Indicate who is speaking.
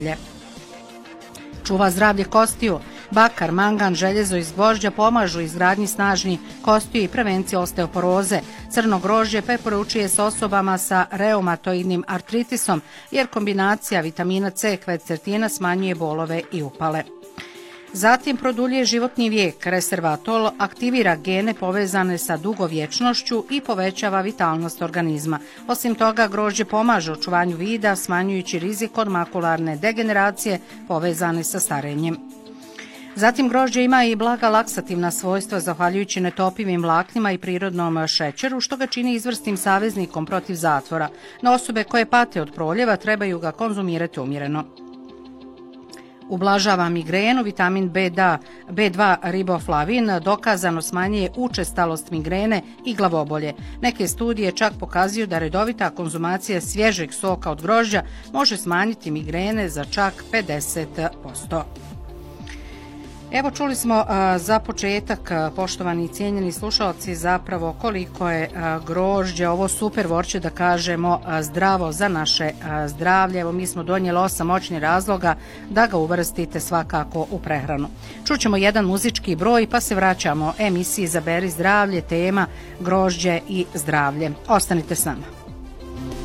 Speaker 1: Čuva zdravlje kostiju. Bakar, mangan, željezo iz gvožđa pomažu izgradnji snažnih kostiju i prevenciji osteoporoze. Crno grožđe preporučuje se osobama sa reumatoidnim artritisom jer kombinacija vitamina C i kvercetina smanjuje bolove i upale. Zatim produljuje životni vijek. Resveratrol aktivira gene povezane sa dugovječnošću i povećava vitalnost organizma. Osim toga, grožđe pomaže očuvanju vida, smanjujući rizik od makularne degeneracije povezane sa starenjem. Zatim grožđe ima i blaga laksativna svojstva zahvaljujući netopivim vlaknima i prirodnom šećeru, što ga čini izvrsnim saveznikom protiv zatvora. Na osobe koje pate od proljeva trebaju ga konzumirati umjereno. Ublažava migrenu, vitamin B2 riboflavin dokazano smanjuje učestalost migrene i glavobolje. Neke studije čak pokazuju da redovita konzumacija svježeg soka od grožđa može smanjiti migrene za čak 50%. Evo čuli smo za početak, poštovani i cijenjeni slušalci, zapravo koliko je grožđe, ovo super voće da kažemo, zdravo za naše zdravlje. Evo mi smo donijeli 8 moćnih razloga da ga uvrstite svakako u prehranu. Čućemo jedan muzički broj pa se vraćamo emisiji Izaberi zdravlje, tema grožđe i zdravlje. Ostanite s nama.